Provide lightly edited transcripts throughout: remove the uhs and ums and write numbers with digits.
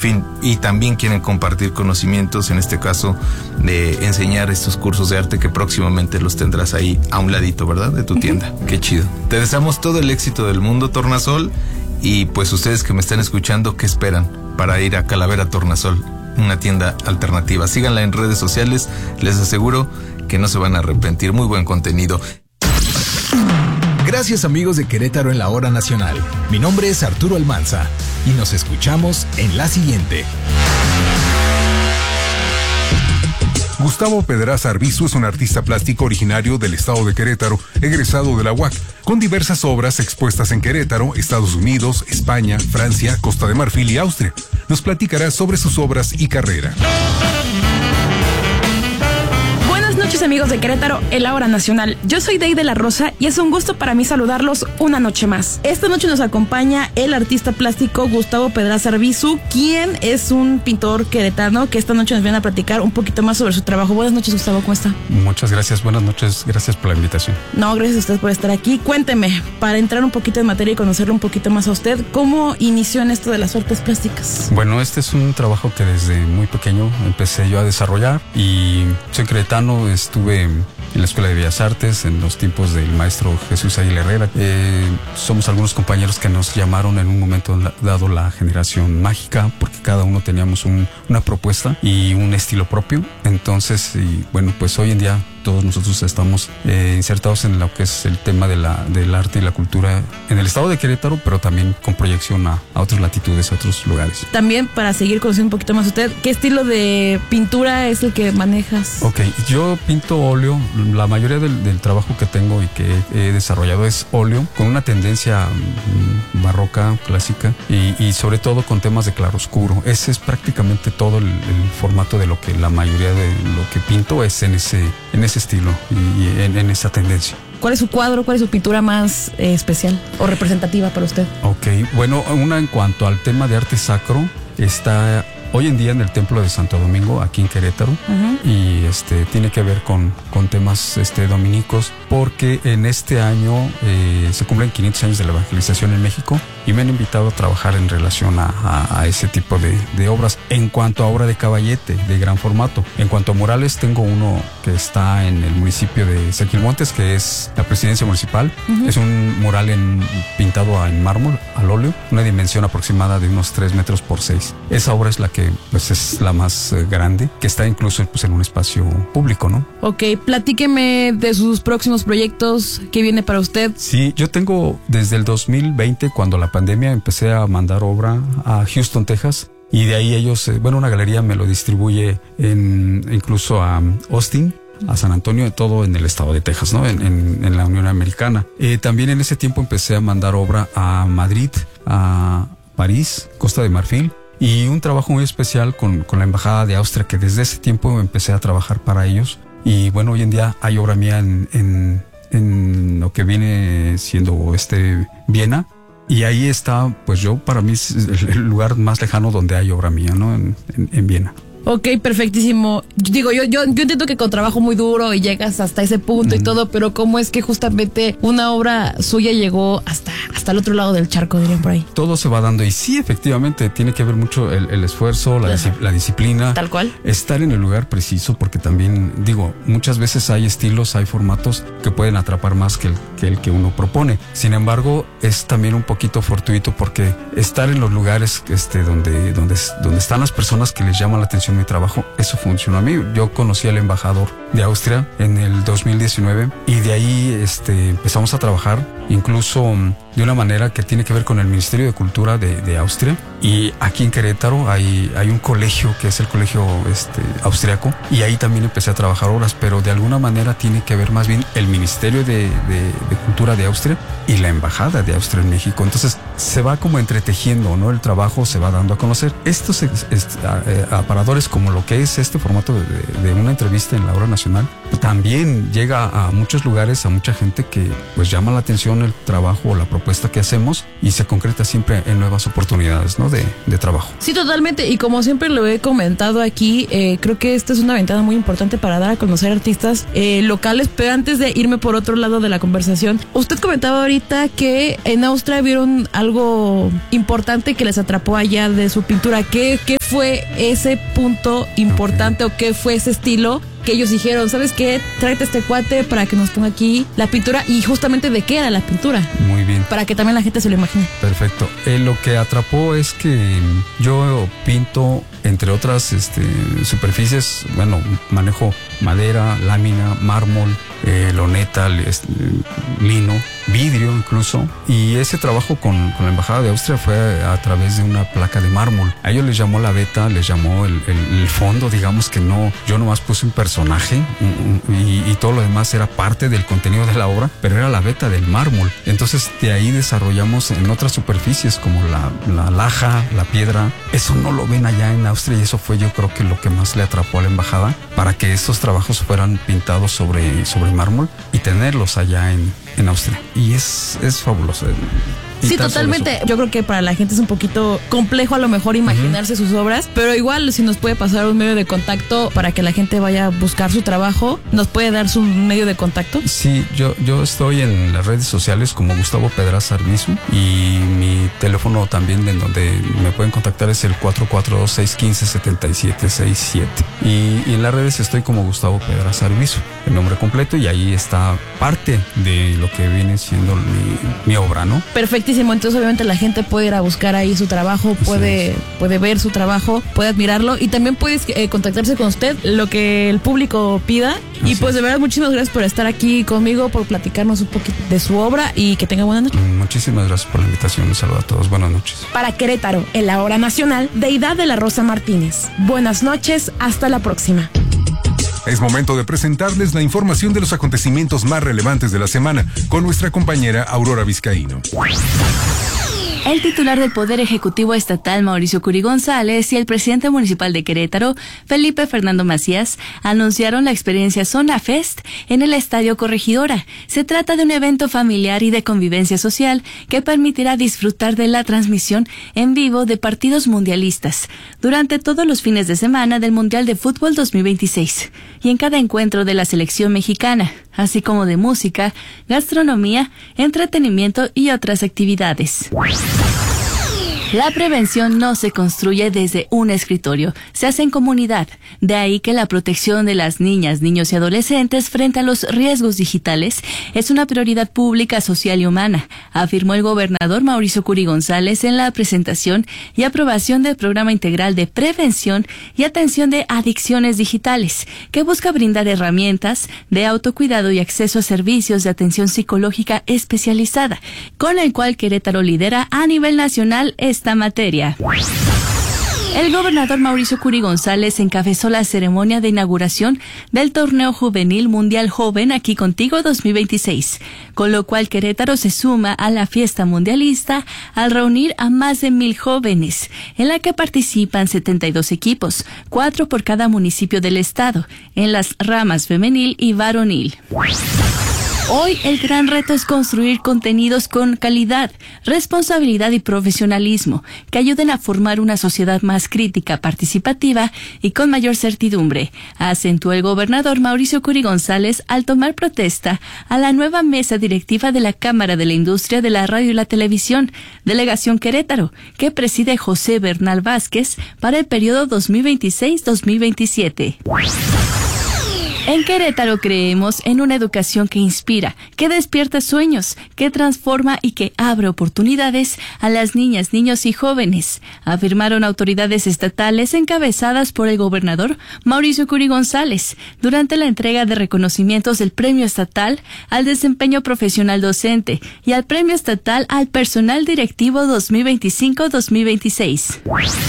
fin, y también quieren compartir conocimientos, en este caso de enseñar estos cursos de arte que próximamente los tendrás ahí a un ladito, ¿verdad? De tu tienda. Qué chido. Te deseamos todo el éxito del mundo, Tornasol, y pues ustedes que me están escuchando, ¿qué esperan para ir a Calavera Tornasol? Una tienda alternativa. Síganla en redes sociales, les aseguro que no se van a arrepentir. Muy buen contenido. Gracias, amigos de Querétaro en la Hora Nacional. Mi nombre es Arturo Almanza y nos escuchamos en la siguiente. Gustavo Pedraza Arbizu es un artista plástico originario del estado de Querétaro, egresado de la UAC, con diversas obras expuestas en Querétaro, Estados Unidos, España, Francia, Costa de Marfil y Austria. Nos platicará sobre sus obras y carrera. Buenas noches, amigos de Querétaro en la Hora Nacional. Yo soy Dey de la Rosa y es un gusto para mí saludarlos una noche más. Esta noche nos acompaña el artista plástico Gustavo Pedraza Arbizu, quien es un pintor queretano que esta noche nos viene a platicar un poquito más sobre su trabajo. Buenas noches, Gustavo, ¿cómo está? Muchas gracias, buenas noches, gracias por la invitación. No, gracias a usted por estar aquí. Cuénteme, para entrar un poquito en materia y conocerlo un poquito más a usted, ¿cómo inició en esto de las artes plásticas? Bueno, este es un trabajo que desde muy pequeño empecé yo a desarrollar y soy queretano, estuve en la Escuela de Bellas Artes en los tiempos del maestro Jesús Aguilar Herrera. Somos algunos compañeros que nos llamaron en un momento dado la generación mágica, porque cada uno teníamos una propuesta y un estilo propio. Entonces, y bueno, pues hoy en día todos nosotros estamos insertados en lo que es el tema del arte y la cultura en el estado de Querétaro, pero también con proyección a otras latitudes, a otros lugares. También, para seguir conociendo un poquito más usted, ¿qué estilo de pintura es el que manejas? Ok, yo pinto óleo. La mayoría del trabajo que tengo y que he desarrollado es óleo, con una tendencia barroca, clásica, y sobre todo con temas de claroscuro. Ese es prácticamente todo el formato de lo que la mayoría de lo que pinto es en ese estilo y en esa tendencia. ¿Cuál es su cuadro, cuál es su pintura más especial o representativa para usted? Ok, bueno, una en cuanto al tema de arte sacro, está hoy en día en el Templo de Santo Domingo, aquí en Querétaro, y tiene que ver con temas dominicos, porque en este año se cumplen 500 años de la evangelización en México y me han invitado a trabajar en relación a ese tipo de obras. En cuanto a obra de caballete, de gran formato, en cuanto a murales, tengo uno que está en el municipio de Sequilmontes, que es la presidencia municipal. Es un mural pintado en mármol, al óleo, una dimensión aproximada de unos 3 metros por 6. Esa obra es la que pues es la más grande, que está incluso pues, en un espacio público, ¿no? Ok, platíqueme de sus próximos proyectos, ¿qué viene para usted? Sí, yo tengo desde el 2020, cuando la pandemia, empecé a mandar obra a Houston, Texas, y de ahí ellos, una galería me lo distribuye incluso a Austin, a San Antonio, todo en el estado de Texas, ¿no? En la Unión Americana. También en ese tiempo empecé a mandar obra a Madrid, a París, Costa de Marfil, y un trabajo muy especial con la Embajada de Austria, que desde ese tiempo empecé a trabajar para ellos. Y bueno, hoy en día hay obra mía en lo que viene siendo Viena. Y ahí está, pues para mí es el lugar más lejano donde hay obra mía, ¿no? En Viena. Ok, perfectísimo. Digo, yo entiendo que con trabajo muy duro y llegas hasta ese punto y todo, pero ¿cómo es que justamente una obra suya llegó hasta el otro lado del charco, dirían por ahí? Todo se va dando y sí, efectivamente, tiene que ver mucho el esfuerzo, la disciplina. Tal cual. Estar en el lugar preciso, porque también, muchas veces hay estilos, hay formatos que pueden atrapar más que el que uno propone. Sin embargo, es también un poquito fortuito, porque estar en los lugares donde están las personas que les llaman la atención mi trabajo, eso funcionó a mí. Yo conocí al embajador de Austria en el 2019 y de ahí empezamos a trabajar incluso de una manera que tiene que ver con el Ministerio de Cultura de Austria, y aquí en Querétaro hay un colegio que es el colegio austriaco, y ahí también empecé a trabajar obras, pero de alguna manera tiene que ver más bien el Ministerio de Cultura de Austria y la Embajada de Austria en México. Entonces se va como entretejiendo, ¿no? El trabajo se va dando a conocer. Estos aparadores, como lo que es este formato de una entrevista en la Hora Nacional, también llega a muchos lugares, a mucha gente que pues llama la atención el trabajo o la propuesta que hacemos, y se concreta siempre en nuevas oportunidades, ¿no? de trabajo. Sí, totalmente, y como siempre lo he comentado aquí, creo que esta es una ventana muy importante para dar a conocer artistas locales. Pero antes de irme por otro lado de la conversación, usted comentaba ahorita que en Austria vieron algo importante que les atrapó allá de su pintura. ¿Qué fue ese punto importante o qué fue ese estilo que ellos dijeron, ¿sabes qué? Tráete a este cuate para que nos ponga aquí la pintura? Y justamente ¿de qué era la pintura? Muy bien. Para que también la gente se lo imagine. Perfecto. Lo que atrapó es que yo pinto, entre otras superficies, bueno, manejo madera, lámina, mármol, loneta, lino, vidrio incluso. Y ese trabajo con la Embajada de Austria fue a través de una placa de mármol. A ellos les llamó la veta, les llamó el fondo, digamos que no, yo nomás puse un personaje y todo lo demás era parte del contenido de la obra, pero era la veta del mármol. Entonces de ahí desarrollamos en otras superficies como la laja, la piedra. Eso no lo ven allá en Austria y eso fue, yo creo, que lo que más le atrapó a la embajada para que estos trabajos fueran pintados sobre mármol y tenerlos allá en Austria. Y es fabuloso. Sí, totalmente. Yo creo que para la gente es un poquito complejo a lo mejor imaginarse sus obras, pero igual si nos puede pasar un medio de contacto para que la gente vaya a buscar su trabajo, ¿nos puede dar su medio de contacto? Sí, yo estoy en las redes sociales como Gustavo Pedraza Arbizu y mi teléfono también en donde me pueden contactar es el 442-615-7767 y en las redes estoy como Gustavo Pedraza Arbizu, el nombre completo, y ahí está parte de lo que viene siendo mi obra, ¿no? Perfecto. Entonces obviamente la gente puede ir a buscar ahí su trabajo, puede ver su trabajo, puede admirarlo y también puedes contactarse con usted, lo que el público pida. Y pues de verdad muchísimas gracias por estar aquí conmigo, por platicarnos un poquito de su obra y que tenga buena noche. Muchísimas gracias por la invitación, un saludo a todos, buenas noches. Para Querétaro, en la hora nacional, Deidad de la Rosa Martínez. Buenas noches, hasta la próxima. Es momento de presentarles la información de los acontecimientos más relevantes de la semana con nuestra compañera Aurora Vizcaíno. El titular del Poder Ejecutivo Estatal, Mauricio Curi González, y el presidente municipal de Querétaro, Felipe Fernando Macías, anunciaron la experiencia Zona Fest en el Estadio Corregidora. Se trata de un evento familiar y de convivencia social que permitirá disfrutar de la transmisión en vivo de partidos mundialistas durante todos los fines de semana del Mundial de Fútbol 2026 y en cada encuentro de la selección mexicana, así como de música, gastronomía, entretenimiento y otras actividades. La prevención no se construye desde un escritorio, se hace en comunidad. De ahí que la protección de las niñas, niños y adolescentes frente a los riesgos digitales es una prioridad pública, social y humana, afirmó el gobernador Mauricio Curi González en la presentación y aprobación del Programa Integral de Prevención y Atención de Adicciones Digitales, que busca brindar herramientas de autocuidado y acceso a servicios de atención psicológica especializada, con el cual Querétaro lidera a nivel nacional esta materia. El gobernador Mauricio Curi González encabezó la ceremonia de inauguración del Torneo Juvenil Mundial Joven Aquí Contigo 2026, con lo cual Querétaro se suma a la fiesta mundialista al reunir a más de 1,000 jóvenes, en la que participan 72 equipos, 4 por cada municipio del estado, en las ramas femenil y varonil. Hoy el gran reto es construir contenidos con calidad, responsabilidad y profesionalismo que ayuden a formar una sociedad más crítica, participativa y con mayor certidumbre, acentuó el gobernador Mauricio Curi González al tomar protesta a la nueva mesa directiva de la Cámara de la Industria de la Radio y la Televisión, Delegación Querétaro, que preside José Bernal Vázquez para el periodo 2026-2027. En Querétaro creemos en una educación que inspira, que despierta sueños, que transforma y que abre oportunidades a las niñas, niños y jóvenes, afirmaron autoridades estatales encabezadas por el gobernador Mauricio Curi González durante la entrega de reconocimientos del Premio Estatal al Desempeño Profesional Docente y al Premio Estatal al Personal Directivo 2025-2026.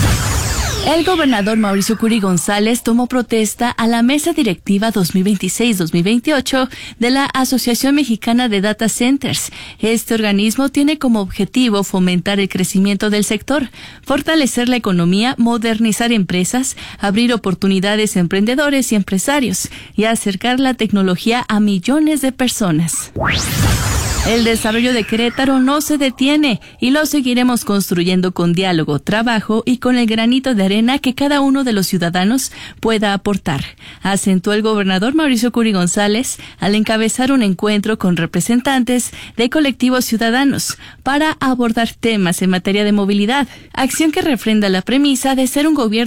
El gobernador Mauricio Curi González tomó protesta a la mesa directiva 2026-2028 de la Asociación Mexicana de Data Centers. Este organismo tiene como objetivo fomentar el crecimiento del sector, fortalecer la economía, modernizar empresas, abrir oportunidades a emprendedores y empresarios y acercar la tecnología a millones de personas. El desarrollo de Querétaro no se detiene y lo seguiremos construyendo con diálogo, trabajo y con el granito de arena que cada uno de los ciudadanos pueda aportar, acentuó el gobernador Mauricio Curi González al encabezar un encuentro con representantes de colectivos ciudadanos para abordar temas en materia de movilidad, acción que refrenda la premisa de ser un gobierno